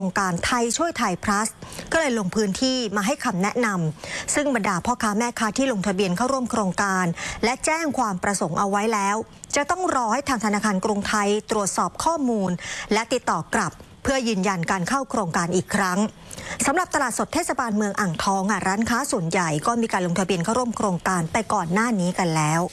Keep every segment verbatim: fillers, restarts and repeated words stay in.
โครงการไทยช่วยไทย plus ก็เลยลงพื้นที่มาให้คำแนะนำซึ่งบรรดาพ่อค้าแม่ค้าที่ลงทะเบียนเข้าร่วมโครงการและแจ้งความประสงค์เอาไว้แล้วจะต้องรอให้ทางธนาคารกรุงไทยตรวจสอบข้อมูลและติดต่อกลับเพื่อยืนยันการเข้าโครงการอีกครั้งสำหรับตลาดสดเทศบาลเมืองอ่างทองร้านค้าส่วนใหญ่ก็มีการลงทะเบียนเข้าร่วมโครงการไปก่อนหน้านี้กันแล้ว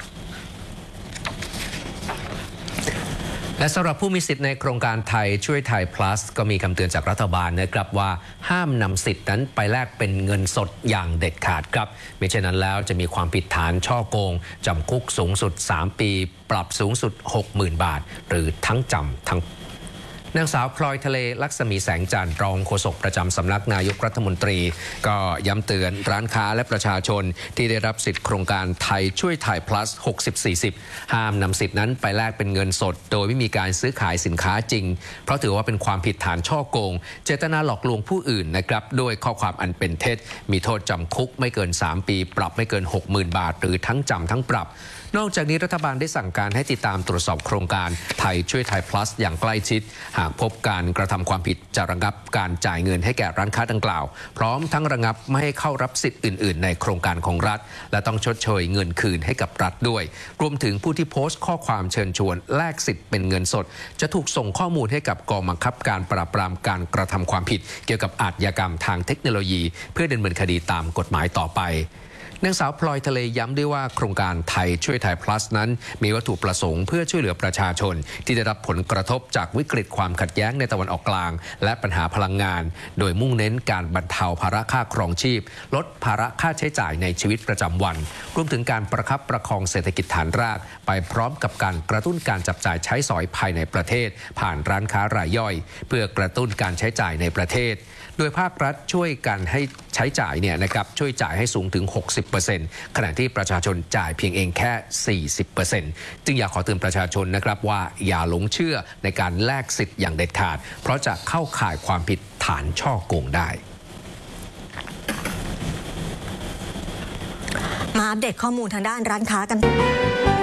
และสำหรับผู้มีสิทธิ์ในโครงการไทยช่วยไทย plus ก็มีคำเตือนจากรัฐบาลนะครับว่าห้ามนำสิทธิ์นั้นไปแลกเป็นเงินสดอย่างเด็ดขาดครับมิฉะนั้นแล้วจะมีความผิดฐานช่อโกงจำคุกสูงสุดสามปีปรับสูงสุด หกหมื่น บาทหรือทั้งจำทั้งนางสาวพลอยทะเลลักษมีแสงจันทร์รองโฆษกประจำสำนักนายกรัฐมนตรีก็ย้ำเตือนร้านค้าและประชาชนที่ได้รับสิทธิ์โครงการไทยช่วยไทย plus หกสิบ สี่สิบห้ามนำสิทธินั้นไปแลกเป็นเงินสดโดยไม่มีการซื้อขายสินค้าจริงเพราะถือว่าเป็นความผิดฐานช่อโกงเจตนาหลอกลวงผู้อื่นนะครับโดยข้อความอันเป็นเท็จมีโทษจำคุกไม่เกินสามปีปรับไม่เกิน หกหมื่น บาทหรือทั้งจำทั้งปรับนอกจากนี้รัฐบาลได้สั่งการให้ติดตามตรวจสอบโครงการไทยช่วยไทย plus อย่างใกล้ชิดหากพบการกระทำความผิดจะระงับการจ่ายเงินให้แก่ร้านค้าดังกล่าวพร้อมทั้งระงับไม่ให้เข้ารับสิทธิ์อื่นๆในโครงการของรัฐและต้องชดเชยเงินคืนให้กับรัฐด้วยรวมถึงผู้ที่โพสต์ข้อความเชิญชวนแลกสิทธิ์เป็นเงินสดจะถูกส่งข้อมูลให้กับกองบังคับการปราบปรามการกระทำความผิดเกี่ยวกับอาชญากรรมทางเทคโนโลยีเพื่อดำเนินคดีตามกฎหมายต่อไปนางสาวพลอยทะเลย้ำด้วยว่าโครงการไทยช่วยไทย plus นั้นมีวัตถุประสงค์เพื่อช่วยเหลือประชาชนที่ได้รับผลกระทบจากวิกฤตความขัดแย้งในตะวันออกกลางและปัญหาพลังงานโดยมุ่งเน้นการบรรเทาภาระค่าครองชีพลดภาระค่าใช้จ่ายในชีวิตประจำวันรวมถึงการประคับประคองเศรษฐกิจฐานรากไปพร้อมกับการกระตุ้นการจับจ่ายใช้สอยภายในประเทศผ่านร้านค้ารายย่อยเพื่อกระตุ้นการใช้จ่ายในประเทศโดยภาครัฐช่วยกันให้ใช้จ่ายเนี่ยนะครับช่วยจ่ายให้สูงถึง หกสิบเปอร์เซ็นต์ ขณะที่ประชาชนจ่ายเพียงเองแค่ สี่สิบเปอร์เซ็นต์ จึงอยากขอเตือนประชาชนนะครับว่าอย่าหลงเชื่อในการแลกสิทธิ์อย่างเด็ดขาดเพราะจะเข้าข่ายความผิดฐานฉ้อโกงได้มาอัปเดตข้อมูลทางด้านร้านค้ากัน